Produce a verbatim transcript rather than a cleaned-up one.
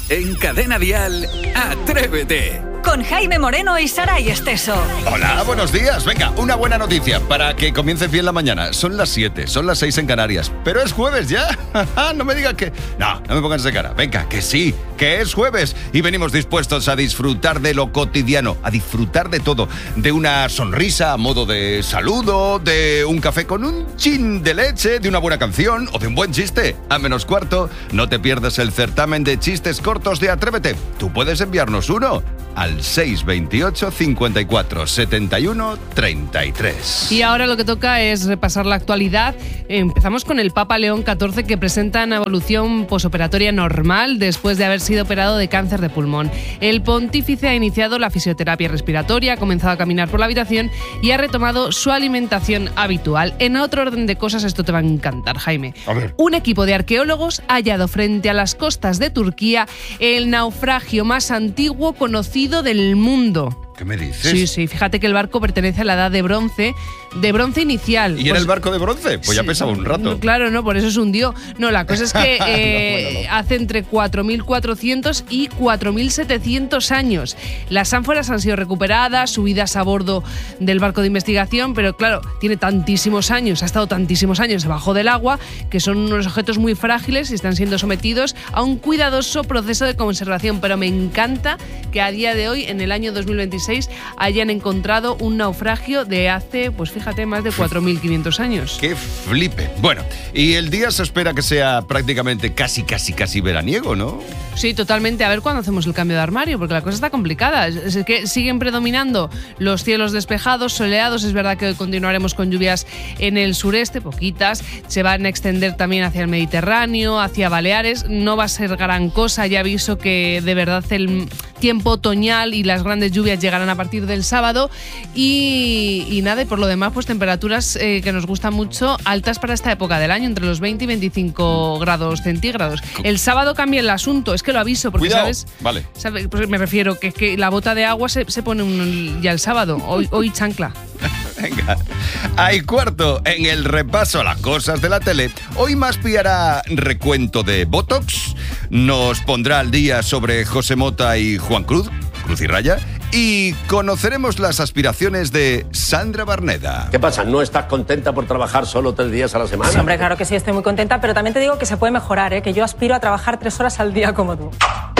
En Cadena Dial, Atrévete. Con Jaime Moreno y Saray Esteso. Hola, buenos días. Venga, una buena noticia para que comience bien la mañana. Son las siete, son las seis en Canarias. Pero es jueves ya. No me digas que... No, no me pongas de cara. Venga, que sí, que es jueves. Y venimos dispuestos a disfrutar de lo cotidiano, a disfrutar de todo. De una sonrisa a modo de saludo, de un café con un chin de leche, de una buena canción o de un buen chiste. A menos cuarto, no te pierdas el certamen de chistes cortos de Atrévete. Tú puedes enviarnos uno al seis veintiocho, cincuenta y cuatro, setenta y uno, treinta y tres. Y ahora lo que toca es repasar la actualidad. Empezamos con el Papa León catorce, que presenta una evolución posoperatoria normal después de haber sido operado de cáncer de pulmón. El pontífice ha iniciado la fisioterapia respiratoria, ha comenzado a caminar por la habitación y ha retomado su alimentación habitual. En otro orden de cosas, esto te va a encantar, Jaime. A ver. Un equipo de arqueólogos ha hallado frente a las costas de Turquía el naufragio más antiguo conocido del mundo. ¿Qué me dices? Sí, sí, fíjate que el barco pertenece a la edad de bronce, de bronce inicial. ¿Y pues, era el barco de bronce? Pues sí, ya pesaba un rato. No, claro, no, por eso se hundió. No, la cosa es que eh, no, bueno, no. hace entre cuatro mil cuatrocientos y cuatro mil setecientos años. Las ánforas han sido recuperadas, subidas a bordo del barco de investigación, pero claro, tiene tantísimos años, ha estado tantísimos años debajo del agua, que son unos objetos muy frágiles y están siendo sometidos a un cuidadoso proceso de conservación. Pero me encanta que a día de hoy, en el año dos mil veintiséis, hayan encontrado un naufragio de hace, pues fíjate, más de cuatro mil quinientos años. ¡Qué flipe! Bueno, y el día se espera que sea prácticamente casi, casi, casi veraniego, ¿no? Sí, totalmente. A ver cuándo hacemos el cambio de armario, porque la cosa está complicada. Es que siguen predominando los cielos despejados, soleados. Es verdad que hoy continuaremos con lluvias en el sureste, poquitas. Se van a extender también hacia el Mediterráneo, hacia Baleares. No va a ser gran cosa. Ya aviso que de verdad el tiempo otoñal y las grandes lluvias llegarán a partir del sábado. Y, y nada, y por lo demás, pues temperaturas eh, que nos gustan mucho, altas para esta época del año, entre los veinte y veinticinco grados centígrados. El sábado cambia el asunto. Es que lo aviso, porque Cuidado. ¿sabes? Vale. ¿sabes? Pues me refiero que, que la bota de agua se, se pone un, ya el sábado, hoy, hoy chancla. Venga, hay cuarto en el repaso a las cosas de la tele. Hoy Maspi hará recuento de Botox, nos pondrá al día sobre José Mota y Juan Cruz, Cruz y Raya, y conoceremos las aspiraciones de Sandra Barneda. ¿Qué pasa? ¿No estás contenta por trabajar solo tres días a la semana? Sí, hombre, claro que sí, estoy muy contenta, pero también te digo que se puede mejorar, ¿eh? Que yo aspiro a trabajar tres horas al día como tú.